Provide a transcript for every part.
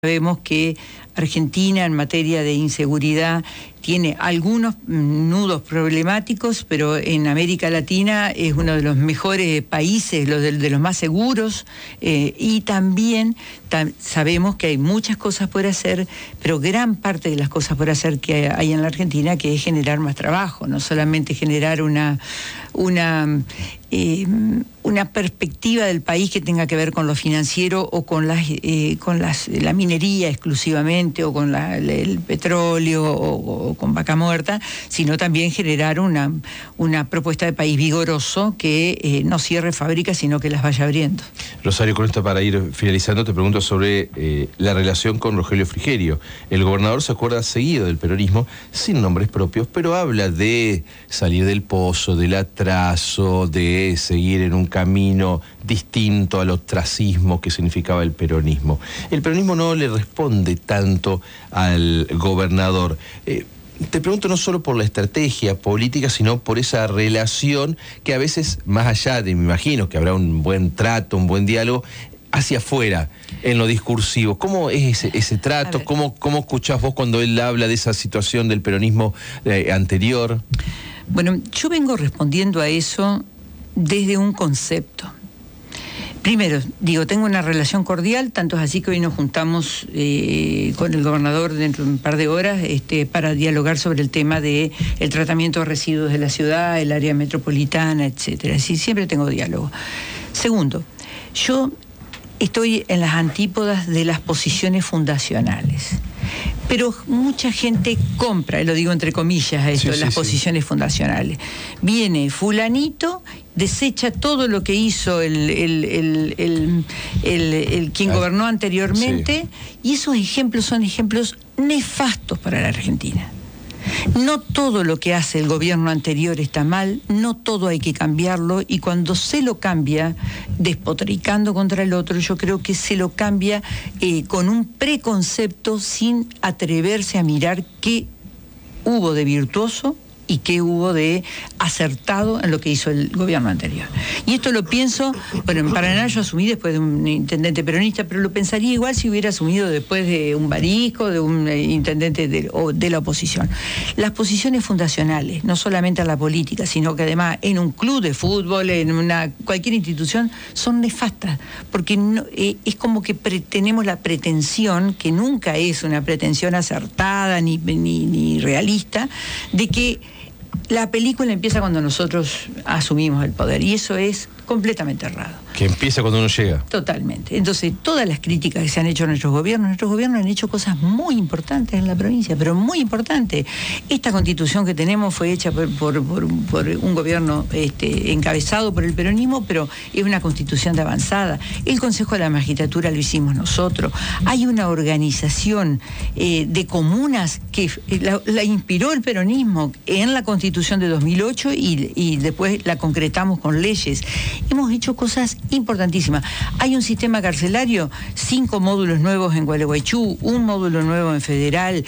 Sabemos que Argentina en materia de inseguridad tiene algunos nudos problemáticos, pero en América Latina es uno de los mejores países, de los más seguros, y también sabemos que hay muchas cosas por hacer, pero gran parte de las cosas por hacer que hay en la Argentina, que es generar más trabajo, no solamente generar una perspectiva del país que tenga que ver con lo financiero o con la minería exclusivamente, o con el petróleo o con vaca muerta, sino también generar una propuesta de país vigoroso que no cierre fábricas, sino que las vaya abriendo. Rosario, con esto para ir finalizando, te pregunto sobre la relación con Rogelio Frigerio. El gobernador se acuerda seguido del peronismo, sin nombres propios, pero habla de salir del pozo, del atraso, de seguir en un camino distinto al ostracismo que significaba el peronismo. El peronismo no le responde tanto al gobernador. Te pregunto no solo por la estrategia política, sino por esa relación que a veces, más allá de, me imagino que habrá un buen trato, un buen diálogo, hacia afuera, en lo discursivo. ¿Cómo es ese trato? ¿Cómo escuchás vos cuando él habla de esa situación del peronismo anterior? Bueno, yo vengo respondiendo a eso desde un concepto. Primero, tengo una relación cordial, tanto es así que hoy nos juntamos con el gobernador dentro de un par de horas para dialogar sobre el tema del tratamiento de residuos de la ciudad, el área metropolitana, etcétera. Así siempre tengo diálogo. Segundo, yo estoy en las antípodas de las posiciones fundacionales. Pero mucha gente compra, lo digo entre comillas, las posiciones fundacionales. Viene fulanito, desecha todo lo que hizo quien gobernó anteriormente, y esos ejemplos son ejemplos nefastos para la Argentina. No todo lo que hace el gobierno anterior está mal, no todo hay que cambiarlo, y cuando se lo cambia despotricando contra el otro, yo creo que se lo cambia con un preconcepto, sin atreverse a mirar qué hubo de virtuoso y qué hubo de acertado en lo que hizo el gobierno anterior. Y esto lo pienso, bueno, en Paraná yo asumí después de un intendente peronista, pero lo pensaría igual si hubiera asumido después de un Barisco, de un intendente de la oposición. Las posiciones fundacionales, no solamente en la política, sino que además en un club de fútbol, en cualquier institución, son nefastas, porque es como que tenemos la pretensión, que nunca es una pretensión acertada ni realista, de que la película empieza cuando nosotros asumimos el poder, y eso es completamente errado. Que empieza cuando uno llega. Totalmente. Entonces, todas las críticas que se han hecho a nuestros gobiernos han hecho cosas muy importantes en la provincia, pero muy importantes. Esta constitución que tenemos fue hecha por un gobierno encabezado por el peronismo, pero es una constitución de avanzada. El Consejo de la Magistratura lo hicimos nosotros. Hay una organización de comunas que la inspiró el peronismo en la constitución de 2008 y después la concretamos con leyes. Hemos hecho cosas importantísimas. Hay un sistema carcelario, 5 módulos nuevos en Gualeguaychú, 1 módulo nuevo en Federal,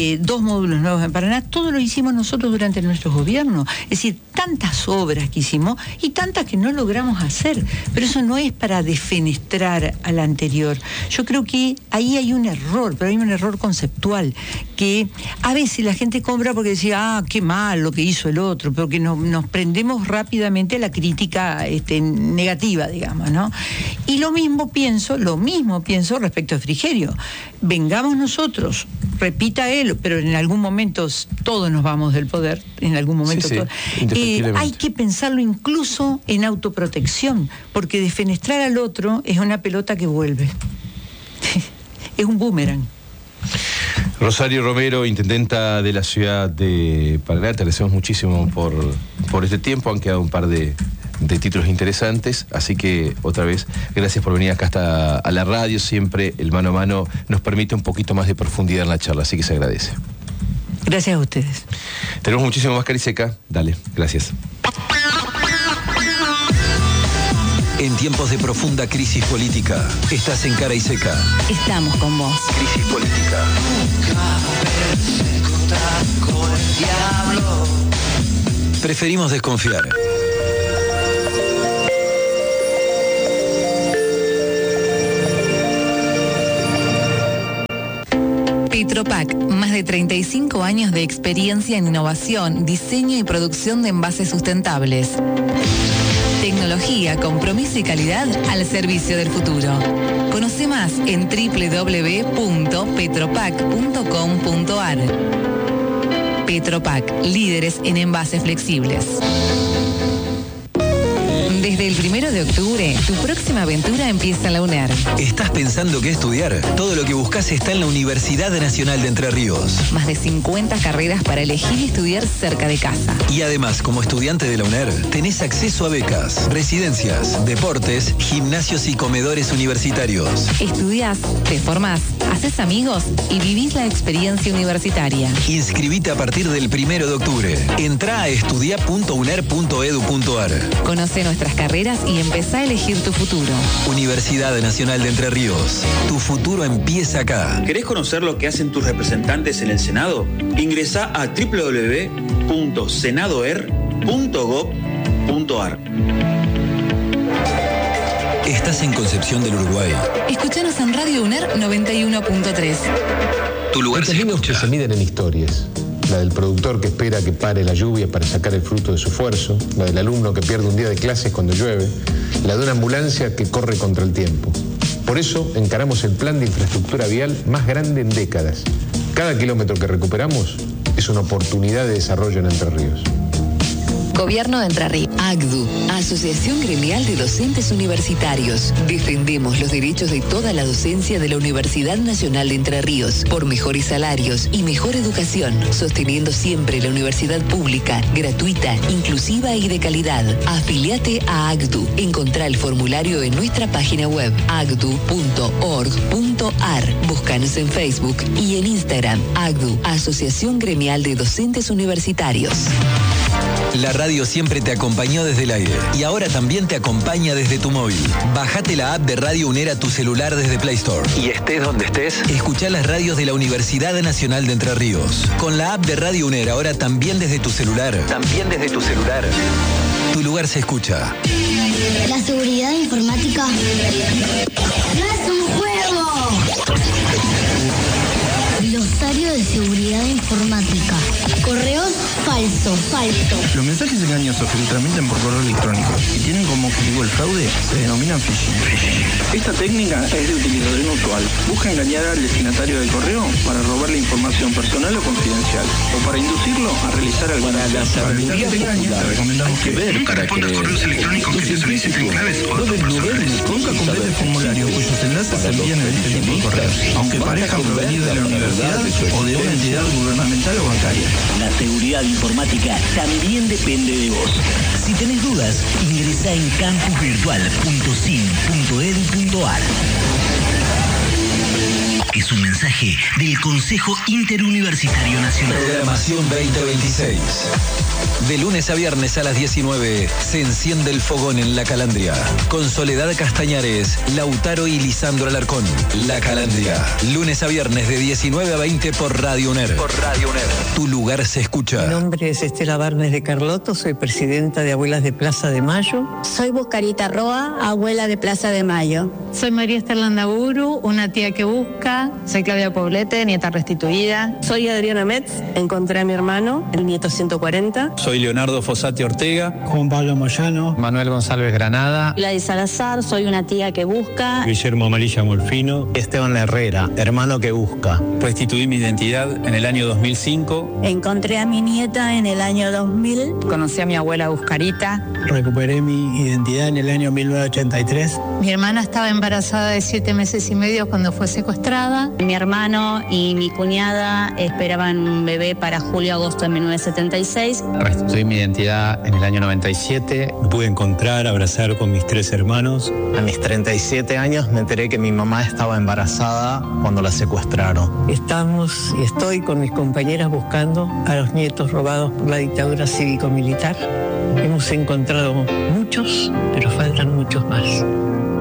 2 módulos nuevos en Paraná. Todo lo hicimos nosotros durante nuestros gobiernos. Es decir, tantas obras que hicimos y tantas que no logramos hacer. Pero eso no es para defenestrar al anterior. Yo creo que ahí hay un error, pero hay un error conceptual, que a veces la gente compra porque decía, qué mal lo que hizo el otro, pero que nos prendemos rápidamente a la crítica negativa, digamos, ¿no? Y lo mismo pienso respecto a Frigerio. Vengamos nosotros, repita él, pero en algún momento todos nos vamos del poder, en algún momento hay que pensarlo incluso en autoprotección, porque defenestrar al otro es una pelota que vuelve. Es un boomerang. Rosario Romero, intendenta de la ciudad de Paraná, te agradecemos muchísimo por este tiempo. Han quedado un par de títulos interesantes, así que otra vez gracias por venir acá hasta a la radio. Siempre el mano a mano nos permite un poquito más de profundidad en la charla, así que se agradece. Gracias a ustedes. Tenemos muchísimo más Cariseca. Dale, gracias. En tiempos de profunda crisis política, estás en Cara y Seca. Estamos con vos. Crisis política. Preferimos desconfiar. Petropac, más de 35 años de experiencia en innovación, diseño y producción de envases sustentables. Tecnología, compromiso y calidad al servicio del futuro. Conoce más en www.petropac.com.ar. Petropac, líderes en envases flexibles. Desde el 1 de octubre, tu próxima aventura empieza en la UNER. ¿Estás pensando qué estudiar? Todo lo que buscas está en la Universidad Nacional de Entre Ríos. Más de 50 carreras para elegir y estudiar cerca de casa. Y además, como estudiante de la UNER, tenés acceso a becas, residencias, deportes, gimnasios y comedores universitarios. Estudiás, te formás, haces amigos y vivís la experiencia universitaria. Inscribite a partir del 1 de octubre. Entrá a estudia.uner.edu.ar. Conoce nuestras carreras y empezá a elegir tu futuro. Universidad Nacional de Entre Ríos. Tu futuro empieza acá. ¿Querés conocer lo que hacen tus representantes en el Senado? Ingresá a www.senadoer.gov.ar. Estás en Concepción del Uruguay. Escuchanos en Radio UNER 91.3. Tu lugar se caminos escucha. que se miden en historias. La del productor que espera que pare la lluvia para sacar el fruto de su esfuerzo, la del alumno que pierde un día de clases cuando llueve, la de una ambulancia que corre contra el tiempo. Por eso encaramos el plan de infraestructura vial más grande en décadas. Cada kilómetro que recuperamos es una oportunidad de desarrollo en Entre Ríos. Gobierno de Entre Ríos. AGDU, Asociación Gremial de Docentes Universitarios. Defendemos los derechos de toda la docencia de la Universidad Nacional de Entre Ríos por mejores salarios y mejor educación, sosteniendo siempre la universidad pública, gratuita, inclusiva y de calidad. Afiliate a AGDU. Encontrá el formulario en nuestra página web agdu.org.ar. Búscanos en Facebook y en Instagram. AGDU, Asociación Gremial de Docentes Universitarios. La radio siempre te acompañó desde el aire y ahora también te acompaña desde tu móvil. Bájate la app de Radio UNER a tu celular desde Play Store. Y estés donde estés, escuchá las radios de la Universidad Nacional de Entre Ríos. Con la app de Radio UNER ahora también desde tu celular. Tu lugar se escucha. La seguridad informática no es un juego. Glosario de seguridad informática. Correos falso. Los mensajes engañosos que se transmiten por correo electrónico y tienen como objetivo el fraude se denominan phishing. Esta técnica es de utilización usual. Busca engañar al destinatario del correo para robarle información personal o confidencial, o para inducirlo a realizar alguna acción. Para evitar que te engañen, te recomendamos que nunca respondas correos electrónicos que te soliciten claves o datos personales. Nunca complete el formulario cuyos enlaces se envían en este tipo de correos, aunque parezcan provenir de la universidad o de una entidad gubernamental o bancaria. La seguridad informática también depende de vos. Si tenés dudas, ingresa en campusvirtual.sin.edu.ar. Es un mensaje del Consejo Interuniversitario Nacional. Programación 2026. De lunes a viernes a las 19 se enciende el fogón en La Calandria. Con Soledad Castañares, Lautaro y Lisandro Alarcón. La Calandria. Lunes a viernes de 19 a 20 por Radio UNER. Tu lugar se escucha. Mi nombre es Estela Barnes de Carlotto, soy presidenta de Abuelas de Plaza de Mayo. Soy Buscarita Roa, abuela de Plaza de Mayo. Soy María Esther Landaburu, una tía que busca. Soy Claudia Poblete, nieta restituida. Soy Adriana Metz, encontré a mi hermano, el nieto 140. Soy Leonardo Fossati Ortega. Juan Pablo Moyano. Manuel González Granada. Gladys Salazar, soy una tía que busca. Guillermo Malilla Molfino. Esteban Herrera, hermano que busca. Restituí mi identidad en el año 2005. Encontré a mi nieta en el año 2000. Conocí a mi abuela Buscarita. Recuperé mi identidad en el año 1983. Mi hermana estaba embarazada de 7 meses y medio cuando fue secuestrada. Mi hermano y mi cuñada esperaban un bebé para julio-agosto de 1976. Restituí mi identidad en el año 97. Me pude encontrar, abrazar con mis 3 hermanos. A mis 37 años me enteré que mi mamá estaba embarazada cuando la secuestraron. Estamos y estoy con mis compañeras buscando a los nietos robados por la dictadura cívico-militar. Hemos encontrado muchos, pero faltan muchos más.